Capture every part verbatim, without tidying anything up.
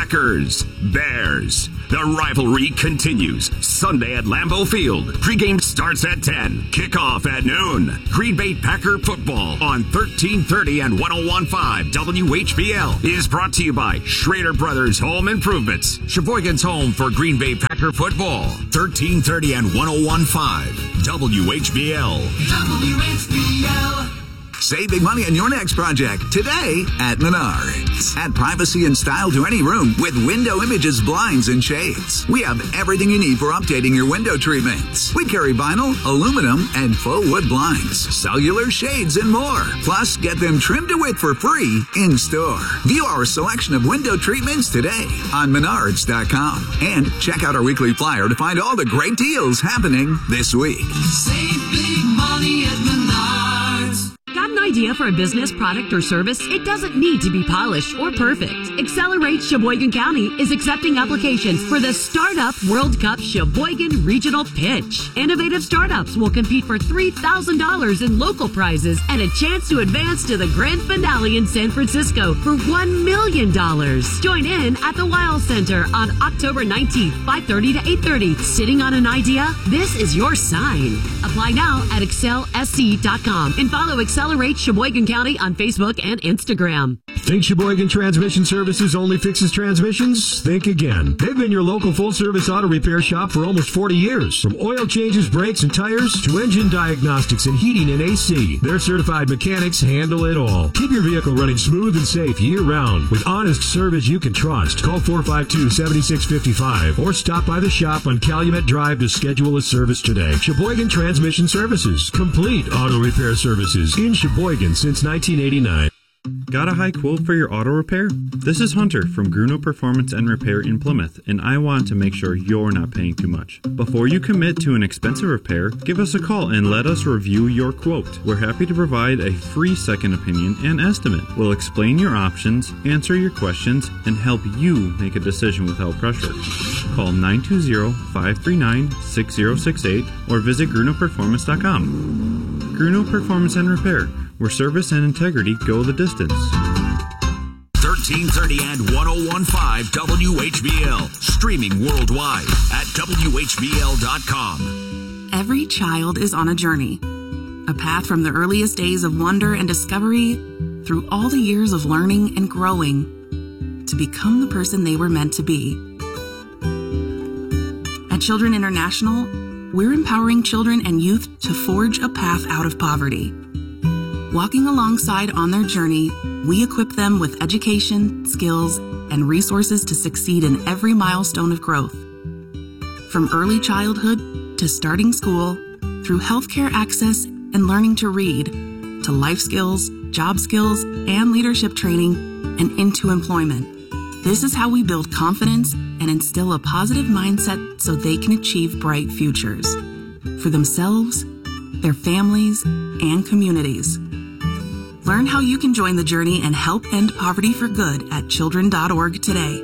Packers, Bears. The rivalry continues Sunday at Lambeau Field. Pregame starts at ten. Kickoff at noon. Green Bay Packer football on thirteen thirty and one oh one point five W H B L is brought to you by Schrader Brothers Home Improvements. Sheboygan's home for Green Bay Packer football. thirteen thirty and one oh one point five W H B L. W H B L. Save big money on your next project today at Menards. Add privacy and style to any room with Window Images blinds and shades. We have everything you need for updating your window treatments. We carry vinyl, aluminum, and faux wood blinds, cellular shades, and more. Plus, get them trimmed to width for free in store. View our selection of window treatments today on Menards dot com. And check out our weekly flyer to find all the great deals happening this week. Save big money at Menards. Got an idea for a business, product, or service? It doesn't need to be polished or perfect. Accelerate Sheboygan County is accepting applications for the Startup World Cup Sheboygan Regional Pitch. Innovative startups will compete for three thousand dollars in local prizes and a chance to advance to the grand finale in San Francisco for one million dollars. Join in at the Wild Center on October nineteenth, five thirty to eight thirty. Sitting on an idea? This is your sign. Apply now at excel s c dot com and follow Accelerate Sheboygan County on Facebook and Instagram. Think Sheboygan Transmission Services only fixes transmissions? Think again. They've been your local full-service auto repair shop for almost forty years. From oil changes, brakes, and tires to engine diagnostics and heating and A C, their certified mechanics handle it all. Keep your vehicle running smooth and safe year-round with honest service you can trust. Call four five two, seven six five five or stop by the shop on Calumet Drive to schedule a service today. Sheboygan Transmission Services. Complete auto repair services in Sheboygan since nineteen eighty-nine. Got a high quote for your auto repair? This is Hunter from Gruno Performance and Repair in Plymouth, and I want to make sure you're not paying too much. Before you commit to an expensive repair, give us a call and let us review your quote. We're happy to provide a free second opinion and estimate. We'll explain your options, answer your questions, and help you make a decision without pressure. Call nine two zero, five three nine, six zero six eight or visit gruno performance dot com. Gruno Performance and Repair, where service and integrity go the distance. thirteen thirty and one oh one point five W H B L. Streaming worldwide at W H B L dot com. Every child is on a journey. A path from the earliest days of wonder and discovery through all the years of learning and growing to become the person they were meant to be. At Children International, we're empowering children and youth to forge a path out of poverty. Walking alongside on their journey, we equip them with education, skills, and resources to succeed in every milestone of growth. From early childhood to starting school, through healthcare access and learning to read, to life skills, job skills, and leadership training, and into employment. This is how we build confidence and instill a positive mindset so they can achieve bright futures for themselves, their families, and communities. Learn how you can join the journey and help end poverty for good at children dot org today.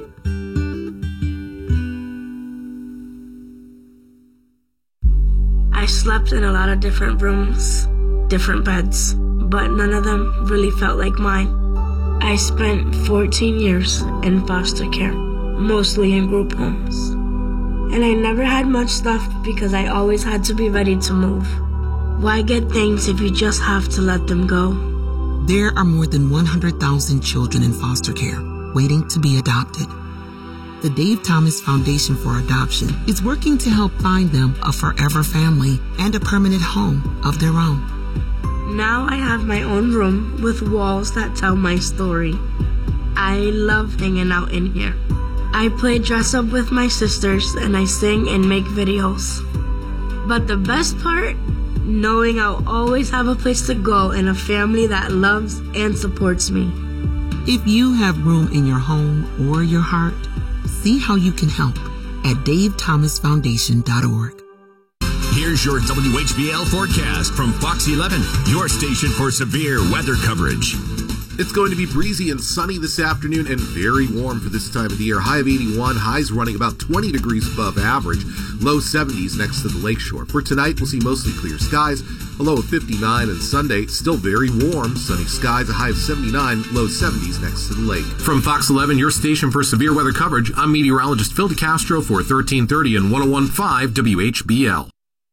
I slept in a lot of different rooms, different beds, but none of them really felt like mine. I spent fourteen years in foster care, mostly in group homes. And I never had much left because I always had to be ready to move. Why get things if you just have to let them go? There are more than one hundred thousand children in foster care waiting to be adopted. The Dave Thomas Foundation for Adoption is working to help find them a forever family and a permanent home of their own. Now I have my own room with walls that tell my story. I love hanging out in here. I play dress up with my sisters and I sing and make videos. But the best part? Knowing I'll always have a place to go and a family that loves and supports me. If you have room in your home or your heart, see how you can help at dave thomas foundation dot org. Here's your W H B L forecast from Fox eleven, your station for severe weather coverage. It's going to be breezy and sunny this afternoon and very warm for this time of the year. High of eighty-one, highs running about twenty degrees above average, low seventies next to the lakeshore. For tonight, we'll see mostly clear skies, a low of fifty-nine, and Sunday, still very warm, sunny skies, a high of seventy-nine, low seventies next to the lake. From Fox eleven, your station for severe weather coverage, I'm meteorologist Phil DeCastro for thirteen thirty and one oh one point five W H B L.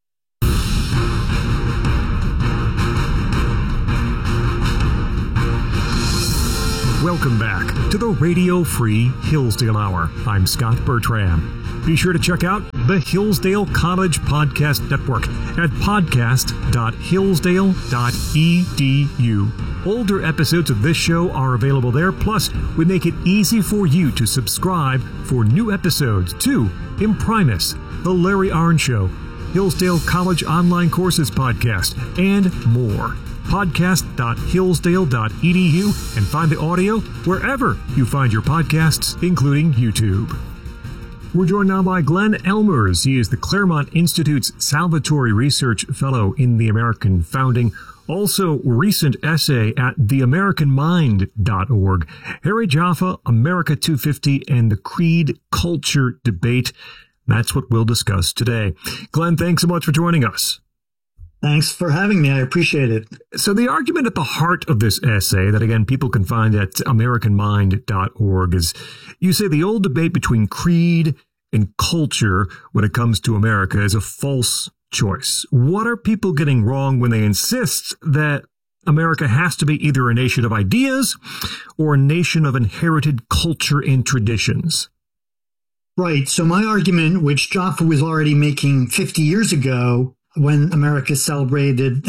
Welcome back to the Radio Free Hillsdale Hour. I'm Scott Bertram. Be sure to check out the Hillsdale College Podcast Network at podcast dot hillsdale dot e d u. Older episodes of this show are available there, plus we make it easy for you to subscribe for new episodes to Imprimis, The Larry Arnn Show, Hillsdale College Online Courses Podcast, and more. podcast dot hillsdale dot e d u and find the audio wherever you find your podcasts, including YouTube. We're joined now by Glenn Elmers. He is the Claremont Institute's Salvatori Research Fellow in the American Founding, also recent essay at the american mind dot org. Harry Jaffa, America two fifty, and the Creed Culture Debate. That's what we'll discuss today. Glenn, thanks so much for joining us. Thanks for having me. I appreciate it. So the argument at the heart of this essay that, again, people can find at american mind dot org is you say the old debate between creed and culture when it comes to America is a false choice. What are people getting wrong when they insist that America has to be either a nation of ideas or a nation of inherited culture and traditions? Right. So my argument, which Jaffa was already making fifty years ago, when America celebrated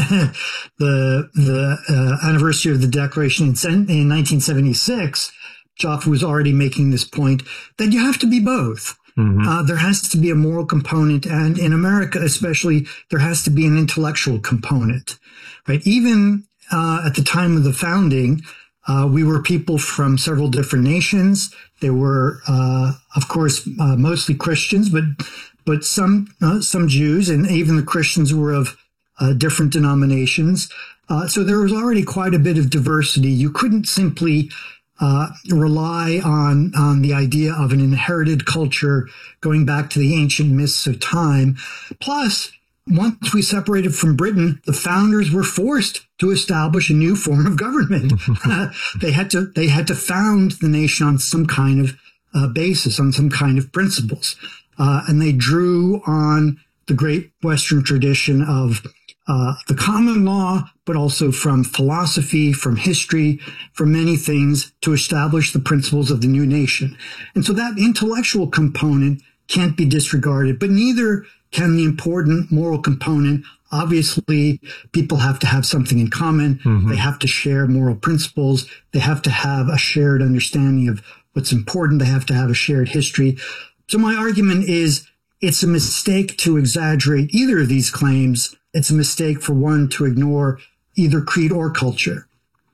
the the uh, anniversary of the Declaration in, in nineteen seventy-six, Jaffa was already making this point that you have to be both. Mm-hmm. Uh, there has to be a moral component, and in America especially, there has to be an intellectual component, right? Even uh, at the time of the founding, uh, we were people from several different nations. There were, uh, of course, uh, mostly Christians, but but some uh, some Jews, and even the Christians were of uh, different denominations. Uh, so there was already quite a bit of diversity. You couldn't simply uh, rely on on the idea of an inherited culture going back to the ancient myths of time. Plus, once we separated from Britain, the founders were forced to establish a new form of government. they had to they had to found the nation on some kind of uh, basis, on some kind of principles. Uh, and they drew on the great Western tradition of uh, the common law, but also from philosophy, from history, from many things to establish the principles of the new nation. And so that intellectual component can't be disregarded, but neither can the important moral component. Obviously, people have to have something in common. Mm-hmm. They have to share moral principles. They have to have a shared understanding of what's important. They have to have a shared history. So my argument is it's a mistake to exaggerate either of these claims. It's a mistake for one to ignore either creed or culture.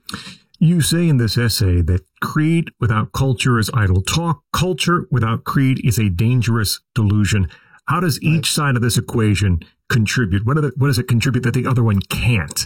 You say in this essay that creed without culture is idle talk. Culture without creed is a dangerous delusion. How does each right. side of this equation contribute? What, are the, what does it contribute that the other one can't?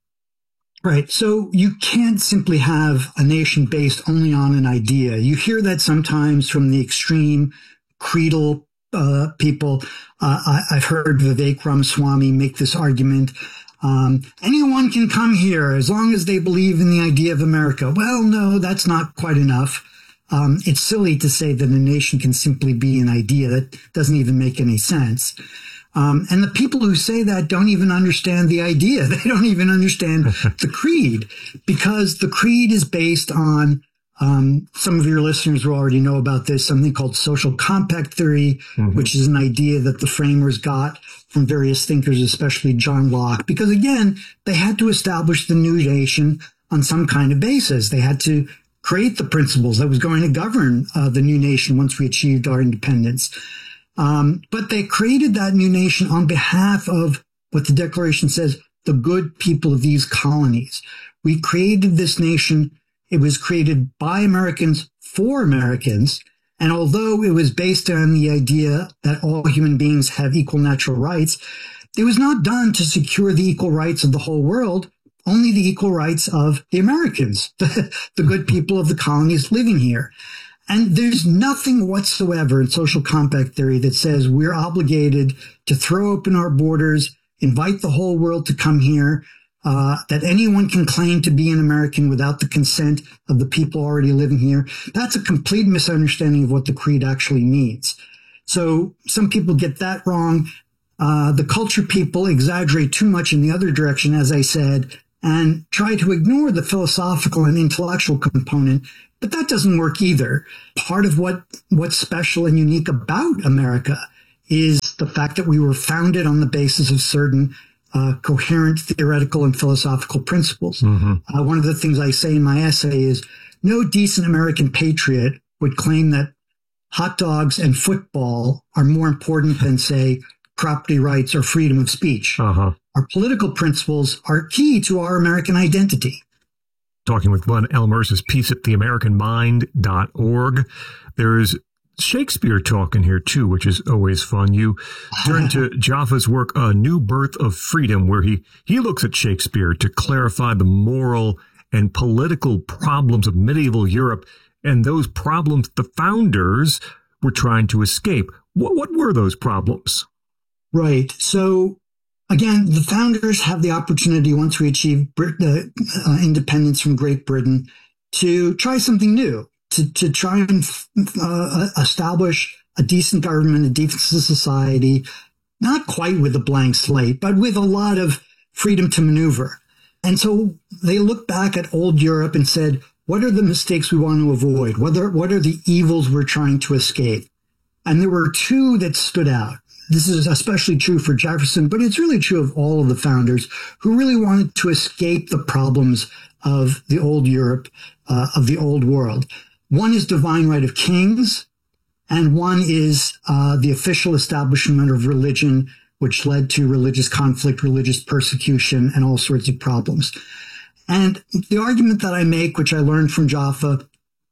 Right. So you can't simply have a nation based only on an idea. You hear that sometimes from the extreme creedal uh, people. Uh, I, I've heard Vivek Ramaswamy make this argument. Um, anyone can come here as long as they believe in the idea of America. Well, no, that's not quite enough. Um, it's silly to say that a nation can simply be an idea. That doesn't even make any sense. Um, and the people who say that don't even understand the idea. They don't even understand the creed, because the creed is based on Um, some of your listeners will already know about this, something called social compact theory, mm-hmm. which is an idea that the framers got from various thinkers, especially John Locke, because again, they had to establish the new nation on some kind of basis. They had to create the principles that was going to govern uh, the new nation once we achieved our independence. Um, but they created that new nation on behalf of what the Declaration says, the good people of these colonies. We created this nation. It was created by Americans for Americans. And although it was based on the idea that all human beings have equal natural rights, it was not done to secure the equal rights of the whole world. only the equal rights of the Americans, the, the good people of the colonies living here. And there's nothing whatsoever in social compact theory that says we're obligated to throw open our borders, invite the whole world to come here, uh, that anyone can claim to be an American without the consent of the people already living here. That's a complete misunderstanding of what the creed actually means. So some people get that wrong. Uh, the culture people exaggerate too much in the other direction, as I said, and try to ignore the philosophical and intellectual component. But that doesn't work either. Part of what, what's special and unique about America is the fact that we were founded on the basis of certain uh, coherent theoretical and philosophical principles. Mm-hmm. Uh, one of the things I say in my essay is no decent American patriot would claim that hot dogs and football are more important than, say, property rights or freedom of speech. Uh-huh. Our political principles are key to our American identity. Talking with Glenn Elmhurst is peace at the american mind dot org. There's Shakespeare talk in here, too, which is always fun. You turn to Jaffa's work, A New Birth of Freedom, where he, he looks at Shakespeare to clarify the moral and political problems of medieval Europe and those problems the founders were trying to escape. What, what were those problems? Right. So, again, the founders have the opportunity, once we achieve Brit- uh, uh, independence from Great Britain, to try something new, to, to try and uh, establish a decent government, a decent society, not quite with a blank slate, but with a lot of freedom to maneuver. And so they looked back at old Europe and said, what are the mistakes we want to avoid? What are, what are the evils we're trying to escape? And there were two that stood out. This is especially true for Jefferson, but it's really true of all of the founders who really wanted to escape the problems of the old Europe, uh, of the old world. One is divine right of kings, and one is uh, the official establishment of religion, which led to religious conflict, religious persecution, and all sorts of problems. And the argument that I make, which I learned from Jaffa,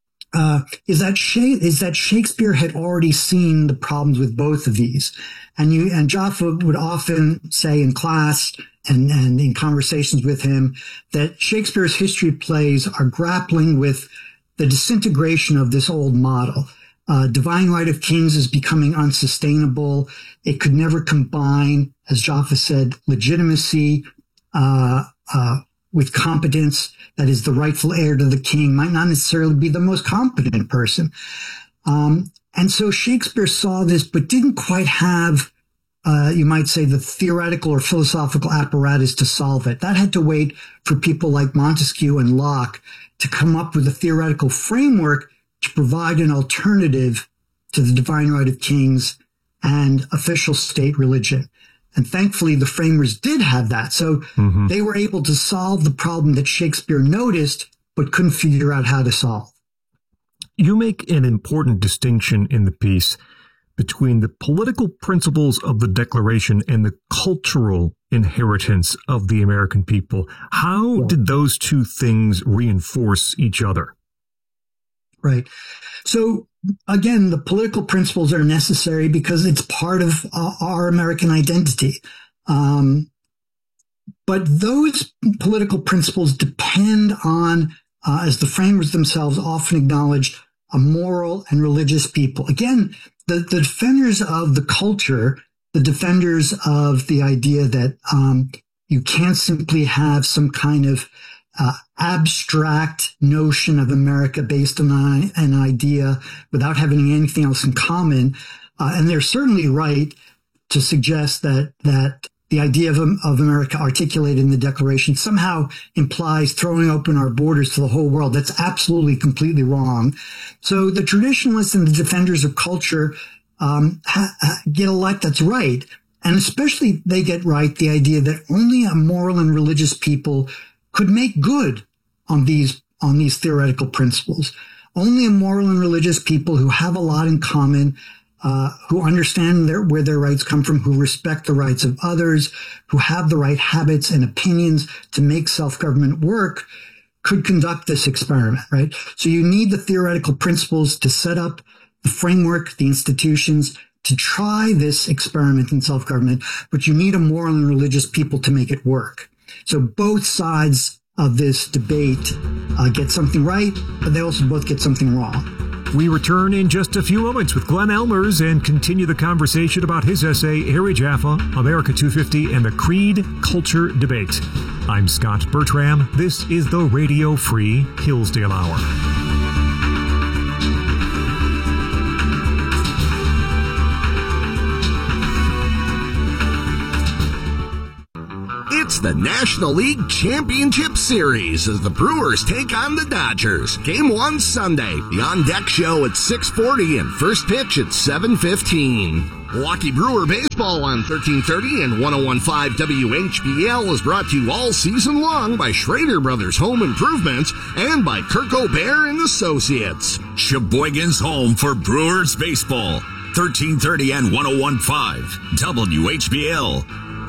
uh, is that Sha- is that Shakespeare had already seen the problems with both of these. And you, and Jaffa would often say in class and, and in conversations with him that Shakespeare's history plays are grappling with the disintegration of this old model. Uh, divine right of kings is becoming unsustainable. It could never combine, as Jaffa said, legitimacy, uh, uh, with competence. That is, the rightful heir to the king might not necessarily be the most competent person. Um, and so Shakespeare saw this, but didn't quite have, uh, you might say, the theoretical or philosophical apparatus to solve it. That had to wait for people like Montesquieu and Locke to come up with a theoretical framework to provide an alternative to the divine right of kings and official state religion. And thankfully, the framers did have that. So mm-hmm. they were able to solve the problem that Shakespeare noticed, but couldn't figure out how to solve. You make an important distinction in the piece between the political principles of the Declaration and the cultural inheritance of the American people. How yeah. did those two things reinforce each other? Right. So, again, the political principles are necessary because it's part of uh, our American identity. Um, but those political principles depend on, uh, as the framers themselves often acknowledged, a moral and religious people. Again, the, the defenders of the culture, the defenders of the idea that um, you can't simply have some kind of Uh, abstract notion of America based on an idea without having anything else in common. Uh, and they're certainly right to suggest that, that the idea of, of America articulated in the Declaration somehow implies throwing open our borders to the whole world. That's absolutely completely wrong. So the traditionalists and the defenders of culture um, ha- ha- get a lot that's right. And especially they get right the idea that only a moral and religious people could make good on these on these theoretical principles. Only a moral and religious people who have a lot in common, uh, who understand their, where their rights come from, who respect the rights of others, who have the right habits and opinions to make self-government work, could conduct this experiment, right? So you need the theoretical principles to set up the framework, the institutions, to try this experiment in self-government, but you need a moral and religious people to make it work. So both sides of this debate uh, get something right, but they also both get something wrong. We return in just a few moments with Glenn Elmers and continue the conversation about his essay, Harry Jaffa, America two fifty, and the Creed Culture Debate. I'm Scott Bertram. This is the Radio Free Hillsdale Hour. It's the National League Championship Series as the Brewers take on the Dodgers. Game one Sunday. The On Deck Show at six forty and first pitch at seven fifteen. Milwaukee Brewer Baseball on thirteen thirty and one oh one point five W H B L is brought to you all season long by Schrader Brothers Home Improvements and by Kirk O'Bear and Associates. Sheboygan's home for Brewers Baseball. thirteen thirty and one oh one point five W H B L.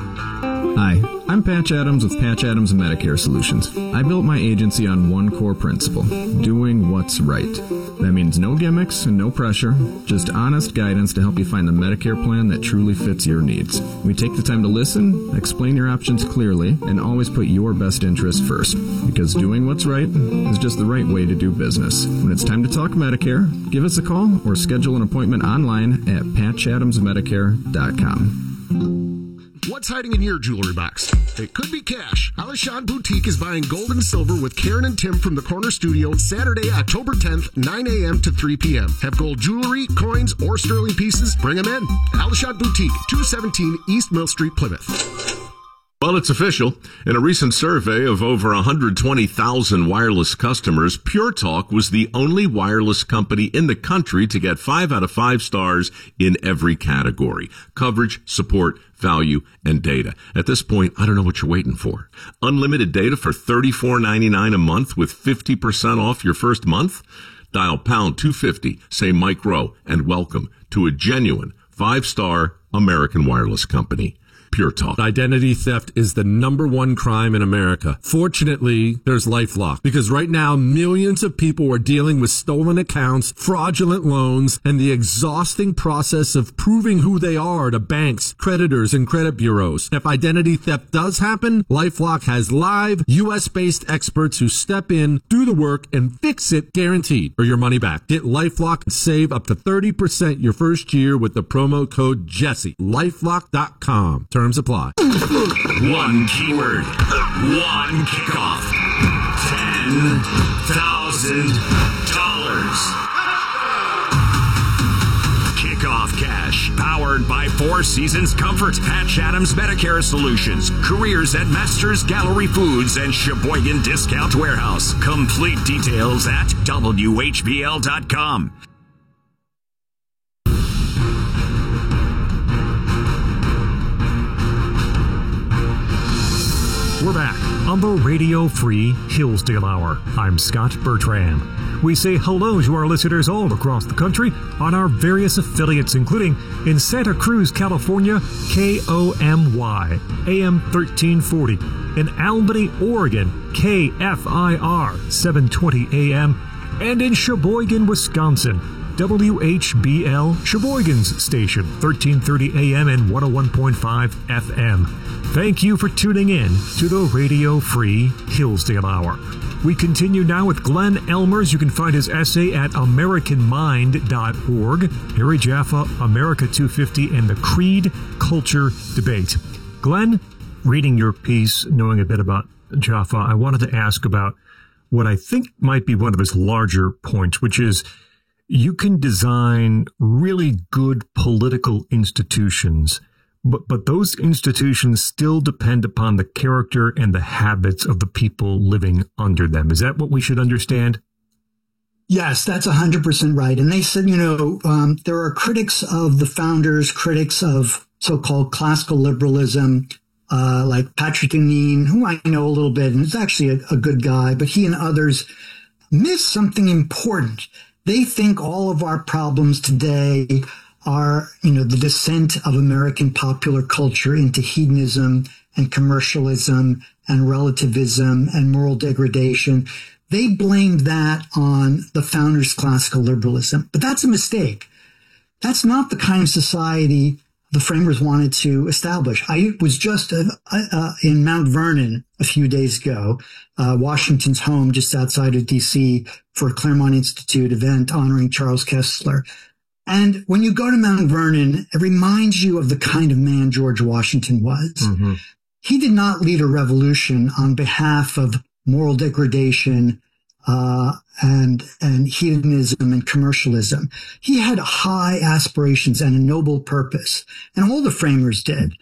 Hi, I'm Patch Adams with Patch Adams Medicare Solutions. I built my agency on one core principle, doing what's right. That means no gimmicks and no pressure, just honest guidance to help you find the Medicare plan that truly fits your needs. We take the time to listen, explain your options clearly, and always put your best interest first, because doing what's right is just the right way to do business. When it's time to talk Medicare, give us a call or schedule an appointment online at patch adams medicare dot com. What's hiding in your jewelry box? It could be cash. Alishon Boutique is buying gold and silver with Karen and Tim from the Corner Studio Saturday, October tenth, nine a.m. to three p.m. Have gold jewelry, coins, or sterling pieces? Bring them in. Alishon Boutique, two seventeen East Mill Street, Plymouth. Well, it's official. In a recent survey of over one hundred twenty thousand wireless customers, Pure Talk was the only wireless company in the country to get five out of five stars in every category: coverage, support, value, and data. At this point, I don't know what you're waiting for. Unlimited data for thirty-four ninety-nine a month with fifty percent off your first month? Dial pound two fifty, say Mike Rowe, and welcome to a genuine five-star American wireless company. Pure Talk. Identity theft is the number one crime in America. Fortunately, there's LifeLock, because right now millions of people are dealing with stolen accounts, fraudulent loans, and the exhausting process of proving who they are to banks, creditors, and credit bureaus. If identity theft does happen, LifeLock has live U S-based experts who step in, do the work, and fix it guaranteed, or your money back. Get LifeLock and save up to thirty percent your first year with the promo code Jesse. LifeLock dot com. Terms apply. One keyword, one kickoff, ten thousand dollars. Kickoff cash, powered by Four Seasons Comfort, Patch Adams Medicare Solutions, careers at Masters Gallery Foods, and Sheboygan Discount Warehouse. Complete details at W H B L dot com. We're back on the Radio Free Hillsdale Hour. I'm Scott Bertram. We say hello to our listeners all across the country on our various affiliates, including in Santa Cruz, California, K O M Y, A M thirteen forty. In Albany, Oregon, K F I R, seven twenty A M. And in Sheboygan, Wisconsin, W H B L, Sheboygan's station, thirteen thirty A M and one oh one point five F M. Thank you for tuning in to the Radio Free Hillsdale Hour. We continue now with Glenn Elmers. You can find his essay at american mind dot org. Harry Jaffa, America two fifty, and the Creed Culture Debate. Glenn, reading your piece, knowing a bit about Jaffa, I wanted to ask about what I think might be one of his larger points, which is you can design really good political institutions, but but those institutions still depend upon the character and the habits of the people living under them. Is that what we should understand? Yes, that's one hundred percent right. And they said, you know, um, there are critics of the founders, critics of so-called classical liberalism, uh, like Patrick Deneen, who I know a little bit, and is actually a, a good guy, but he and others miss something important. They think all of our problems today are, you know, the descent of American popular culture into hedonism and commercialism and relativism and moral degradation. They blamed that on the founders' classical liberalism, but that's a mistake. That's not the kind of society the framers wanted to establish. I was just uh, uh, in Mount Vernon a few days ago, uh, Washington's home just outside of D C, for a Claremont Institute event honoring Charles Kessler. And when you go to Mount Vernon, it reminds you of the kind of man George Washington was. Mm-hmm. He did not lead a revolution on behalf of moral degradation, uh, and, and hedonism and commercialism. He had high aspirations and a noble purpose, and all the framers did.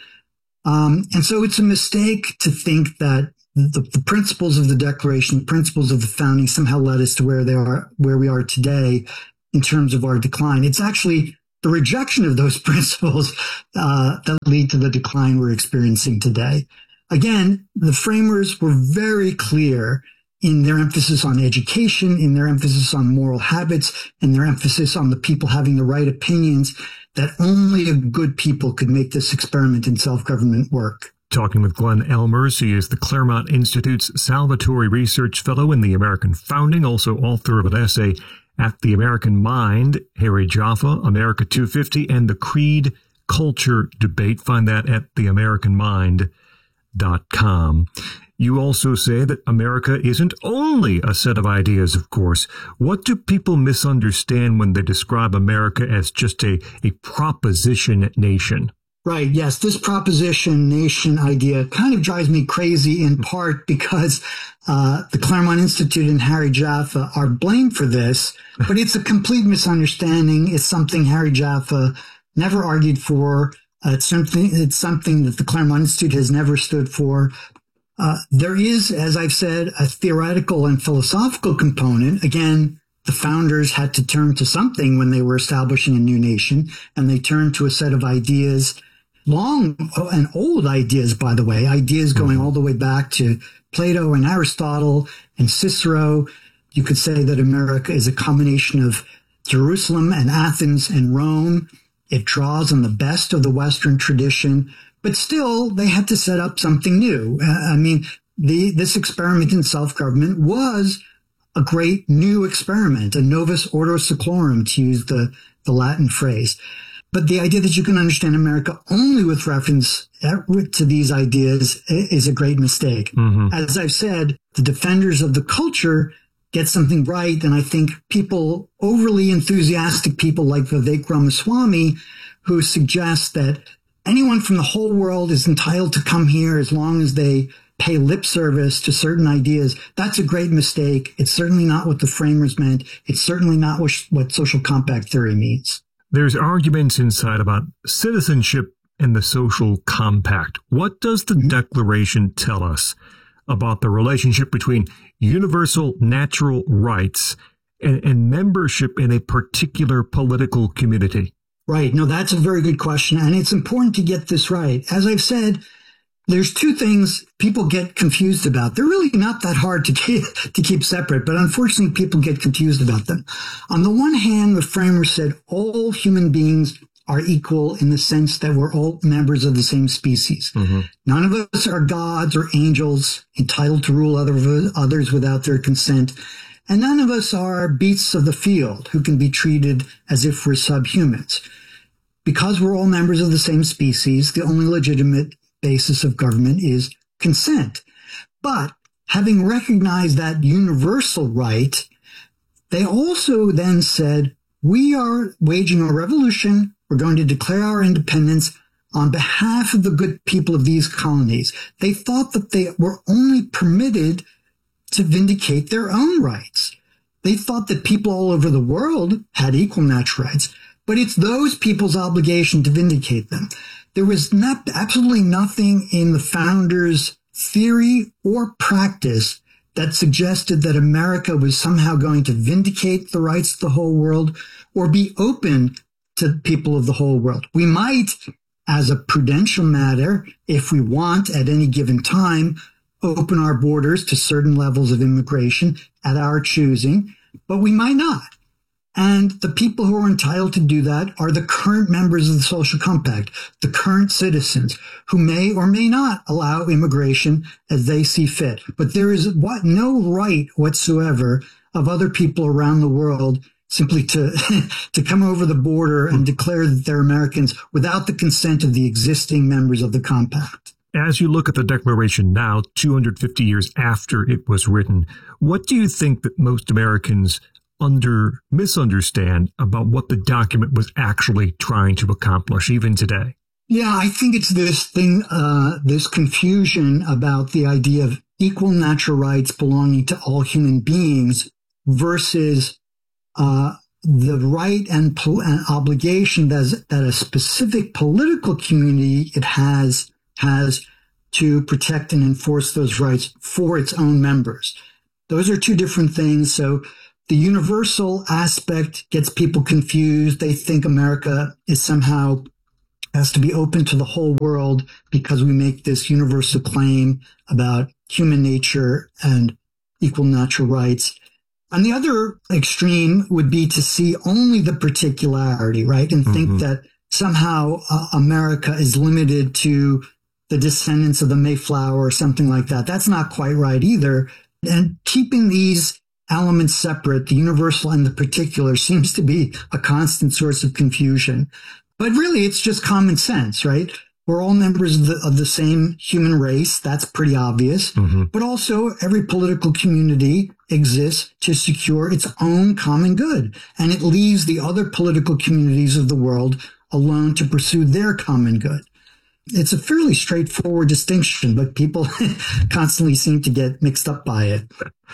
Um, and so it's a mistake to think that the, the principles of the Declaration, the principles of the founding somehow led us to where they are, where we are today in terms of our decline. It's actually the rejection of those principles uh, that lead to the decline we're experiencing today. Again, the framers were very clear in their emphasis on education, in their emphasis on moral habits, and their emphasis on the people having the right opinions, that only a good people could make this experiment in self-government work. Talking with Glenn Elmers, he is the Claremont Institute's Salvatore Research Fellow in the American Founding, also author of an essay, At the American Mind, Harry Jaffa, America two fifty, and the Creed Culture Debate. Find that at the american mind dot com. You also say that America isn't only a set of ideas, of course. What do people misunderstand when they describe America as just a, a proposition nation? Right. Yes. This proposition nation idea kind of drives me crazy, in part because uh, the Claremont Institute and Harry Jaffa are blamed for this, but it's a complete misunderstanding. It's something Harry Jaffa never argued for. Uh, it's something, it's something that the Claremont Institute has never stood for. Uh, there is, as I've said, a theoretical and philosophical component. Again, the founders had to turn to something when they were establishing a new nation, and they turned to a set of ideas, long and old ideas, by the way, ideas going all the way back to Plato and Aristotle and Cicero. You could say that America is a combination of Jerusalem and Athens and Rome. It draws on the best of the Western tradition, but still they had to set up something new. Uh, I mean, the, this experiment in self-government was a great new experiment, a novus ordo seclorum, to use the, the Latin phrase. But the idea that you can understand America only with reference to these ideas is a great mistake. Mm-hmm. As I've said, the defenders of the culture get something right, and I think people, overly enthusiastic people like Vivek Ramaswamy, who suggest that anyone from the whole world is entitled to come here as long as they pay lip service to certain ideas. That's a great mistake. It's certainly not what the framers meant. It's certainly not what, what social compact theory means. There's arguments inside about citizenship and the social compact. What does the mm-hmm. Declaration tell us about the relationship between universal natural rights and, and membership in a particular political community? Right. No, that's a very good question. And it's important to get this right. As I've said, there's two things people get confused about. They're really not that hard to keep, to keep separate, but unfortunately people get confused about them. On the one hand, the framers said all human beings are equal in the sense that we're all members of the same species. Mm-hmm. None of us are gods or angels entitled to rule other, others without their consent. And none of us are beasts of the field who can be treated as if we're subhumans. Because we're all members of the same species, the only legitimate basis of government is consent. But having recognized that universal right, they also then said, we are waging a revolution. We're going to declare our independence on behalf of the good people of these colonies. They thought that they were only permitted to vindicate their own rights. They thought that people all over the world had equal natural rights, but it's those people's obligation to vindicate them. There was not, absolutely nothing in the founders' theory or practice that suggested that America was somehow going to vindicate the rights of the whole world or be open to people of the whole world. We might, as a prudential matter, if we want at any given time, open our borders to certain levels of immigration at our choosing, but we might not. And the people who are entitled to do that are the current members of the social compact, the current citizens who may or may not allow immigration as they see fit. But there is what no right whatsoever of other people around the world simply to to come over the border and declare that they're Americans without the consent of the existing members of the compact. As you look at the Declaration now, two hundred fifty years after it was written, what do you think that most Americans under misunderstand about what the document was actually trying to accomplish, even today? Yeah, I think it's this thing, uh, this confusion about the idea of equal natural rights belonging to all human beings versus uh, the right and, pol- and obligation that, that a specific political community it has has to protect and enforce those rights for its own members. Those are two different things. So the universal aspect gets people confused. They think America is somehow has to be open to the whole world because we make this universal claim about human nature and equal natural rights. On the other extreme would be to see only the particularity, right? And mm-hmm. think that somehow uh, America is limited to the descendants of the Mayflower or something like that. That's not quite right either. And keeping these elements separate, the universal and the particular, seems to be a constant source of confusion. But really, it's just common sense, right? We're all members of the, of the same human race. That's pretty obvious. Mm-hmm. But also, every political community exists to secure its own common good. And it leaves the other political communities of the world alone to pursue their common good. It's a fairly straightforward distinction, but people constantly seem to get mixed up by it.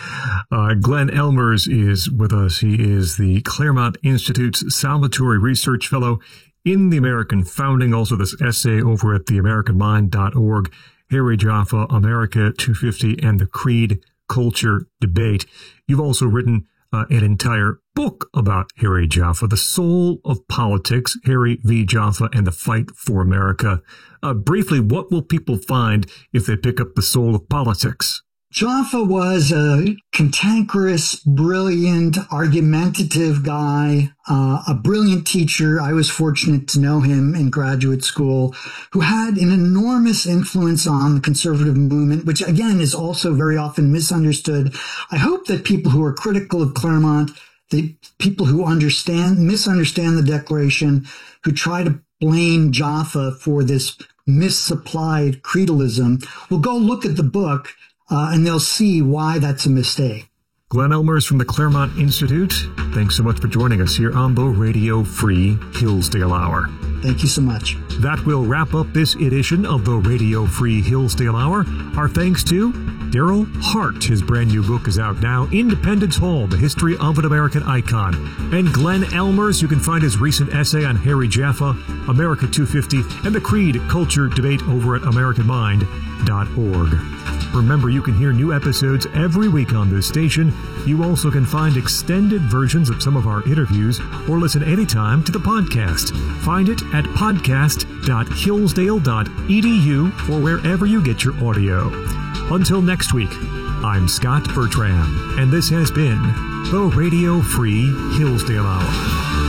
Uh, Glenn Elmers is with us. He is the Claremont Institute's Salvatore Research Fellow in the American Founding. Also, this essay over at the american mind dot org, Harry Jaffa, America two fifty, and the Creed Culture Debate. You've also written uh, an entire book about Harry Jaffa, The Soul of Politics, Harry V. Jaffa and the Fight for America. Uh, briefly, what will people find if they pick up The Soul of Politics? Jaffa was a cantankerous, brilliant, argumentative guy, uh, a brilliant teacher. I was fortunate to know him in graduate school, who had an enormous influence on the conservative movement, which again is also very often misunderstood. I hope that people who are critical of Claremont, the people who understand, misunderstand the Declaration, who try to blame Jaffa for this misapplied creedalism, will go look at the book Uh, and they'll see why that's a mistake. Glenn Elmers from the Claremont Institute, thanks so much for joining us here on the Radio Free Hillsdale Hour. Thank you so much. That will wrap up this edition of the Radio Free Hillsdale Hour. Our thanks to Daryl Hart. His brand new book is out now, Independence Hall, The History of an American Icon. And Glenn Elmers, you can find his recent essay on Harry Jaffa, America two fifty, and the Creed Culture Debate over at american mind dot org. Remember, you can hear new episodes every week on this station. You also can find extended versions of some of our interviews or listen anytime to the podcast. Find it at podcast dot hillsdale dot e d u or wherever you get your audio. Until next week, I'm Scott Bertram, and this has been the Radio Free Hillsdale Hour.